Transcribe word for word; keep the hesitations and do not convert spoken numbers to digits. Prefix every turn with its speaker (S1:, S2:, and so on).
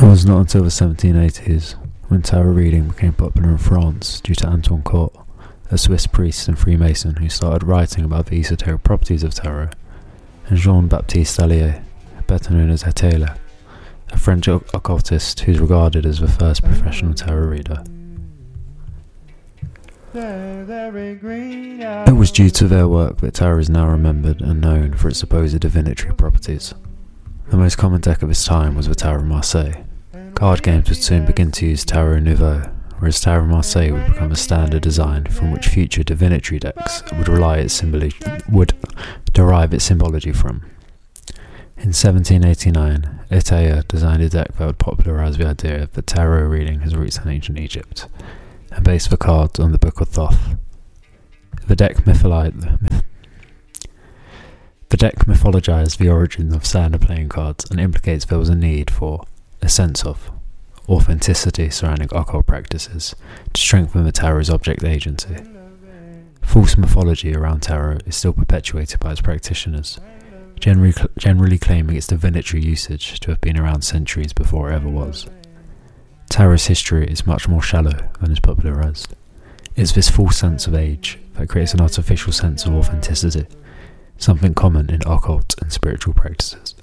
S1: was not until the seventeen eighties, when tarot reading became popular in France due to Antoine Court, a Swiss priest and Freemason who started writing about the esoteric properties of tarot, and Jean-Baptiste Allier, better known as Atala, a French occultist who is regarded as the first professional tarot reader. It was due to their work that tarot is now remembered and known for its supposed divinatory properties. The most common deck of its time was the Tarot Marseille. Card games would soon begin to use Tarot Nouveau, whereas Tarot Marseille would become a standard design from which future divinatory decks would rely its symbology, would derive its symbology from. In seventeen eighty-nine, Itaïa designed a deck that would popularise the idea that tarot reading has roots in ancient Egypt, and based the cards on the Book of Thoth. The deck mythologized The deck mythologized the origin of standard playing cards and implicates there was a need for a sense of authenticity surrounding occult practices to strengthen the tarot's object agency. False mythology around tarot is still perpetuated by its practitioners, generally, cl- generally claiming its divinatory usage to have been around centuries before it ever was. Tarot's history is much more shallow than is popularized. It's this false sense of age that creates an artificial sense of authenticity, something common in occult and spiritual practices.